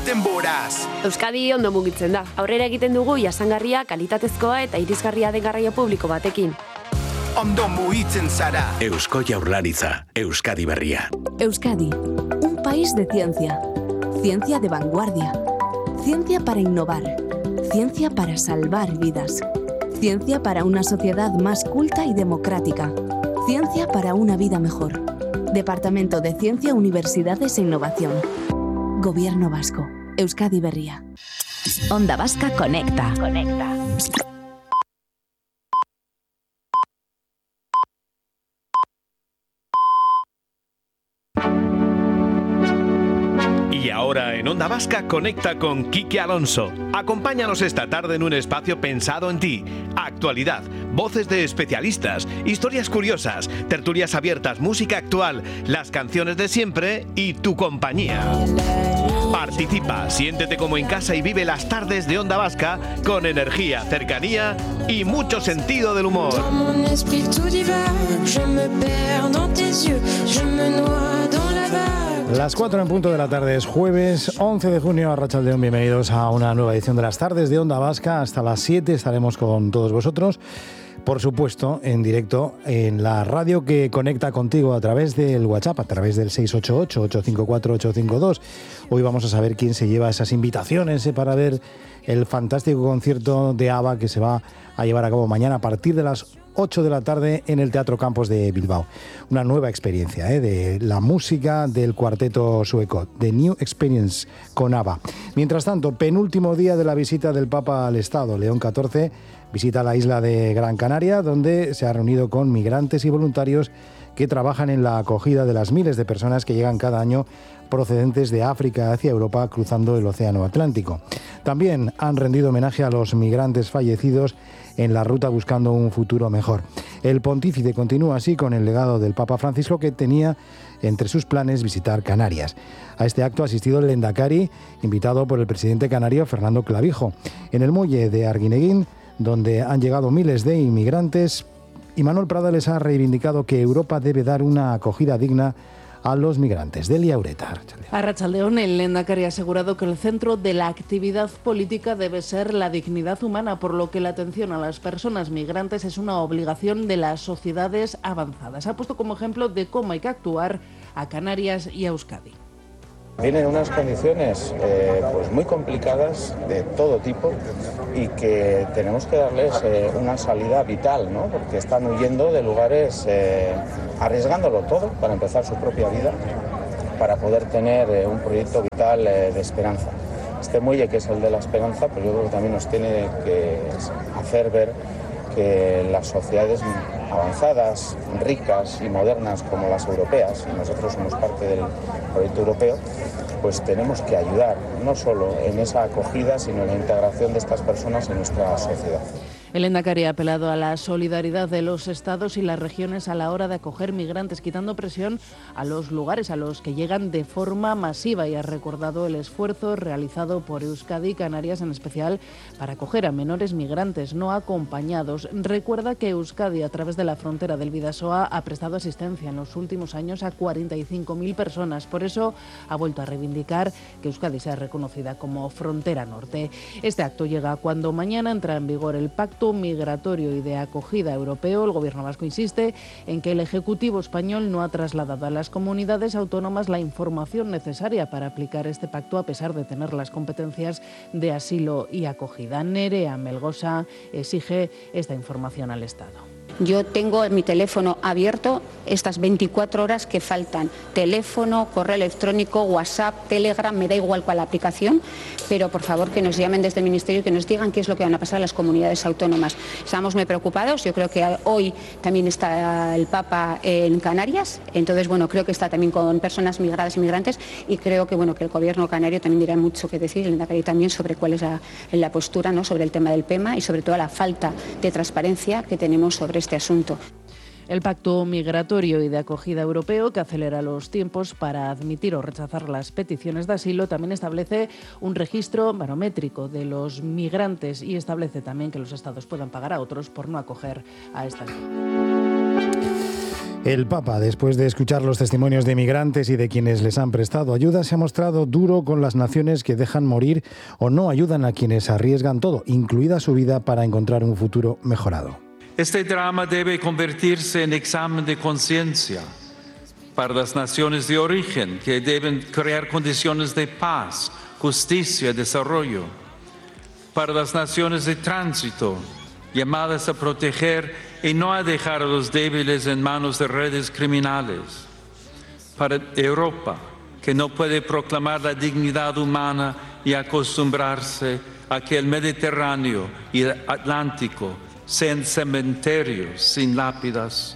denboraz. Euskadi ondo mugitzen da. Aurrera egiten dugu jasangarria, kalitatezkoa eta irisgarria den garraio publiko batekin. Ondo mugitzen zara. Eusko Jaurlaritza, Euskadi Berria. Euskadi, un país de ciencia. Ciencia de vanguardia. Ciencia para innovar. Ciencia para salvar vidas. Ciencia para una sociedad más culta y democrática. Ciencia para una vida mejor. Departamento de Ciencia, Universidades e Innovación. Gobierno Vasco. Euskadi Berria. Onda Vasca Conecta. Y ahora en Onda Vasca conecta con Quique Alonso. Acompáñanos esta tarde en un espacio pensado en ti. Actualidad, voces de especialistas, historias curiosas, tertulias abiertas, música actual, las canciones de siempre y tu compañía. Participa, siéntete como en casa y vive las tardes de Onda Vasca con energía, cercanía y mucho sentido del humor. Las 4 en punto de la tarde es jueves 11 de junio. Arratsaldeon, bienvenidos a una nueva edición de las tardes de Onda Vasca. Hasta las 7 estaremos con todos vosotros. Por supuesto, en directo en la radio que conecta contigo a través del WhatsApp, a través del 688-854-852. Hoy vamos a saber quién se lleva esas invitaciones para ver el fantástico concierto de ABBA que se va a llevar a cabo mañana a partir de las 8 de la tarde en el Teatro Campos de Bilbao. Una nueva experiencia de la música del cuarteto sueco, The New Experience con ABBA. Mientras tanto, penúltimo día de la visita del Papa al Estado. León XIV visita la isla de Gran Canaria, donde se ha reunido con migrantes y voluntarios que trabajan en la acogida de las miles de personas que llegan cada año procedentes de África hacia Europa cruzando el Océano Atlántico. También han rendido homenaje a los migrantes fallecidos en la ruta buscando un futuro mejor. El pontífice continúa así con el legado del Papa Francisco, que tenía entre sus planes visitar Canarias. A este acto ha asistido el Lehendakari, invitado por el presidente canario Fernando Clavijo. En el muelle de Arguineguín, donde han llegado miles de inmigrantes, Manuel Prada les ha reivindicado que Europa debe dar una acogida digna a los migrantes. Delia Ureta. Arratsaldeon, el Lehendakari ha asegurado que el centro de la actividad política debe ser la dignidad humana, por lo que la atención a las personas migrantes es una obligación de las sociedades avanzadas. Ha puesto como ejemplo de cómo hay que actuar a Canarias y a Euskadi. Vienen unas condiciones pues muy complicadas de todo tipo y que tenemos que darles una salida vital, ¿no? Porque están huyendo de lugares, arriesgándolo todo para empezar su propia vida, para poder tener un proyecto vital de esperanza. Este muelle, que es el de la esperanza, pero yo creo que también nos tiene que hacer ver que las sociedades avanzadas, ricas y modernas como las europeas, y nosotros somos parte del proyecto europeo, pues tenemos que ayudar no solo en esa acogida, sino en la integración de estas personas en nuestra sociedad. El Lehendakari ha apelado a la solidaridad de los estados y las regiones a la hora de acoger migrantes, quitando presión a los lugares a los que llegan de forma masiva, y ha recordado el esfuerzo realizado por Euskadi y Canarias en especial para acoger a menores migrantes no acompañados. Recuerda que Euskadi, a través de la frontera del Bidasoa, ha prestado asistencia en los últimos años a 45.000 personas. Por eso ha vuelto a reivindicar que Euskadi sea reconocida como frontera norte. Este acto llega cuando mañana entra en vigor el Pacto Migratorio y de Acogida Europeo. El Gobierno vasco insiste en que el Ejecutivo español no ha trasladado a las comunidades autónomas la información necesaria para aplicar este pacto, a pesar de tener las competencias de asilo y acogida. Nerea Melgosa exige esta información al Estado. Yo tengo mi teléfono abierto estas 24 horas que faltan. Teléfono, correo electrónico, WhatsApp, Telegram, me da igual cuál aplicación, pero por favor que nos llamen desde el Ministerio y que nos digan qué es lo que van a pasar a las comunidades autónomas. Estamos muy preocupados. Yo creo que hoy también está el Papa en Canarias, entonces creo que está también con personas migradas y migrantes, y creo que que el Gobierno canario también dirá mucho que decir, el Lehendakari también, sobre cuál es la postura, ¿no?, sobre el tema del PEMA y sobre todo la falta de transparencia que tenemos sobre este asunto. El Pacto Migratorio y de Acogida Europeo, que acelera los tiempos para admitir o rechazar las peticiones de asilo, también establece un registro barométrico de los migrantes y establece también que los estados puedan pagar a otros por no acoger a estas. El Papa, después de escuchar los testimonios de migrantes y de quienes les han prestado ayuda, se ha mostrado duro con las naciones que dejan morir o no ayudan a quienes arriesgan todo, incluida su vida, para encontrar un futuro mejorado. Este drama debe convertirse en examen de conciencia para las naciones de origen, que deben crear condiciones de paz, justicia y desarrollo. Para las naciones de tránsito, llamadas a proteger y no a dejar a los débiles en manos de redes criminales. Para Europa, que no puede proclamar la dignidad humana y acostumbrarse a que el Mediterráneo y el Atlántico sean cementerios sin lápidas.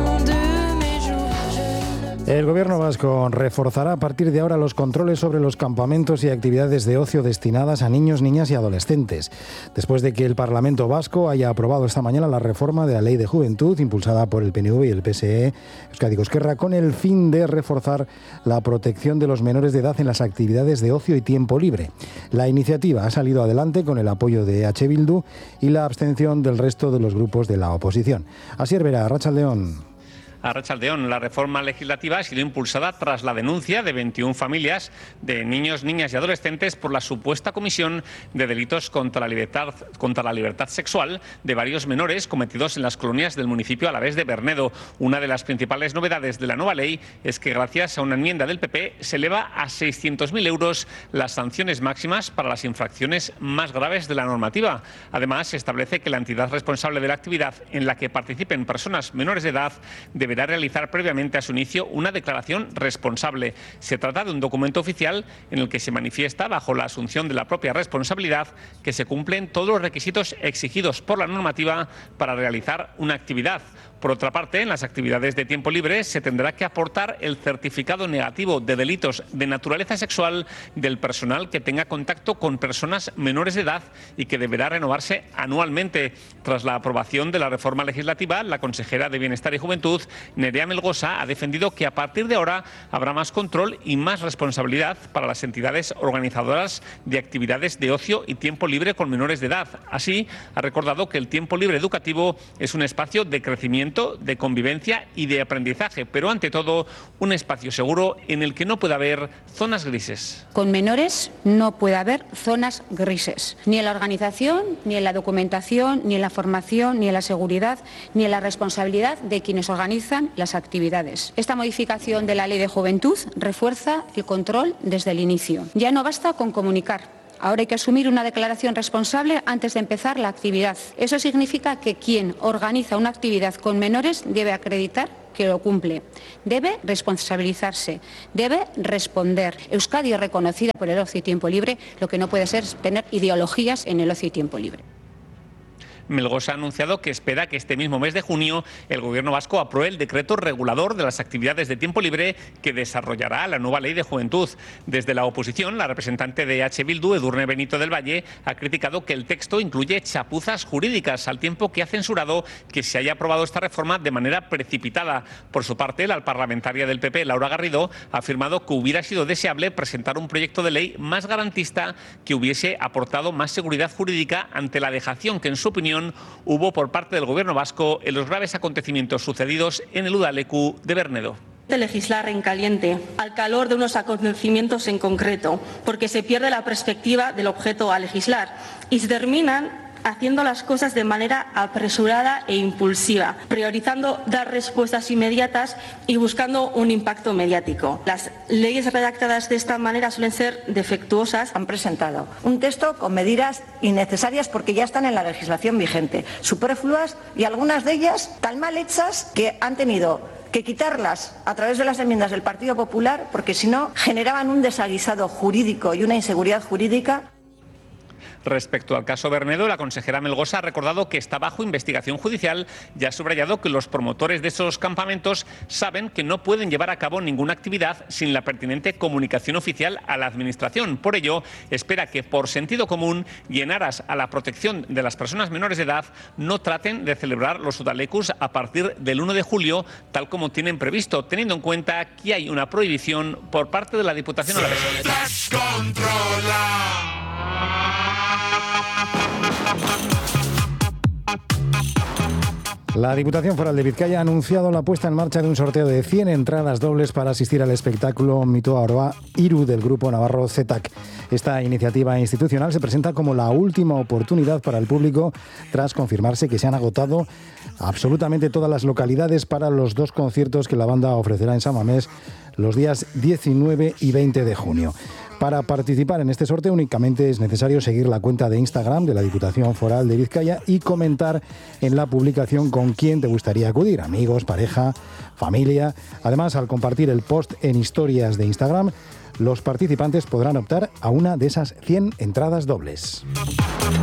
El gobierno vasco reforzará a partir de ahora los controles sobre los campamentos y actividades de ocio destinadas a niños, niñas y adolescentes, después de que el Parlamento vasco haya aprobado esta mañana la reforma de la Ley de Juventud impulsada por el PNV y el PSE Euskadiko Ezkerra, con el fin de reforzar la protección de los menores de edad en las actividades de ocio y tiempo libre. La iniciativa ha salido adelante con el apoyo de EH Bildu y la abstención del resto de los grupos de la oposición. Asier Vera, Arratsaldeon. Arratsaldeon, la reforma legislativa ha sido impulsada tras la denuncia de 21 familias de niños, niñas y adolescentes por la supuesta comisión de delitos contra la libertad sexual de varios menores cometidos en las colonias del municipio alavés de Bernedo. Una de las principales novedades de la nueva ley es que, gracias a una enmienda del PP, se eleva a 600.000 euros las sanciones máximas para las infracciones más graves de la normativa. Además, se establece que la entidad responsable de la actividad en la que participen personas menores de edad deberá realizar previamente a su inicio una declaración responsable. Se trata de un documento oficial en el que se manifiesta, bajo la asunción de la propia responsabilidad, que se cumplen todos los requisitos exigidos por la normativa para realizar una actividad. Por otra parte, en las actividades de tiempo libre se tendrá que aportar el certificado negativo de delitos de naturaleza sexual del personal que tenga contacto con personas menores de edad y que deberá renovarse anualmente. Tras la aprobación de la reforma legislativa, la consejera de Bienestar y Juventud, Nerea Melgosa, ha defendido que a partir de ahora habrá más control y más responsabilidad para las entidades organizadoras de actividades de ocio y tiempo libre con menores de edad. Así, ha recordado que el tiempo libre educativo es un espacio de crecimiento, de convivencia y de aprendizaje, pero ante todo un espacio seguro en el que no puede haber zonas grises. Con menores no puede haber zonas grises, ni en la organización, ni en la documentación, ni en la formación, ni en la seguridad, ni en la responsabilidad de quienes organizan las actividades. Esta modificación de la Ley de Juventud refuerza el control desde el inicio. Ya no basta con comunicar. Ahora hay que asumir una declaración responsable antes de empezar la actividad. Eso significa que quien organiza una actividad con menores debe acreditar que lo cumple, debe responsabilizarse, debe responder. Euskadi es reconocida por el ocio y tiempo libre, lo que no puede ser es tener ideologías en el ocio y tiempo libre. Melgosa ha anunciado que espera que este mismo mes de junio el Gobierno vasco apruebe el decreto regulador de las actividades de tiempo libre que desarrollará la nueva Ley de Juventud. Desde la oposición, la representante de EH Bildu, Edurne Benito del Valle, ha criticado que el texto incluye chapuzas jurídicas, al tiempo que ha censurado que se haya aprobado esta reforma de manera precipitada. Por su parte, la parlamentaria del PP, Laura Garrido, ha afirmado que hubiera sido deseable presentar un proyecto de ley más garantista que hubiese aportado más seguridad jurídica ante la dejación que, en su opinión, hubo por parte del Gobierno vasco en los graves acontecimientos sucedidos en el Udaleku de Bernedo. De legislar en caliente, al calor de unos acontecimientos en concreto, porque se pierde la perspectiva del objeto a legislar y se terminan haciendo las cosas de manera apresurada e impulsiva, priorizando dar respuestas inmediatas y buscando un impacto mediático. Las leyes redactadas de esta manera suelen ser defectuosas. Han presentado un texto con medidas innecesarias porque ya están en la legislación vigente, superfluas y algunas de ellas tan mal hechas que han tenido que quitarlas a través de las enmiendas del Partido Popular porque si no generaban un desaguisado jurídico y una inseguridad jurídica. Respecto al caso Bernedo, la consejera Melgosa ha recordado que está bajo investigación judicial y ha subrayado que los promotores de esos campamentos saben que no pueden llevar a cabo ninguna actividad sin la pertinente comunicación oficial a la Administración. Por ello, espera que, por sentido común y en aras a la protección de las personas menores de edad, no traten de celebrar los Udalekus a partir del 1 de julio, tal como tienen previsto, teniendo en cuenta que hay una prohibición por parte de la Diputación alavesa. La Diputación Foral de Vizcaya ha anunciado la puesta en marcha de un sorteo de 100 entradas dobles para asistir al espectáculo Mitoa Oroa Iru del grupo navarro ZETAC. Esta iniciativa institucional se presenta como la última oportunidad para el público tras confirmarse que se han agotado absolutamente todas las localidades para los 2 conciertos que la banda ofrecerá en San Mamés los días 19 y 20 de junio. Para participar en este sorteo únicamente es necesario seguir la cuenta de Instagram de la Diputación Foral de Vizcaya y comentar en la publicación con quién te gustaría acudir, amigos, pareja, familia. Además, al compartir el post en historias de Instagram, los participantes podrán optar a una de esas 100 entradas dobles.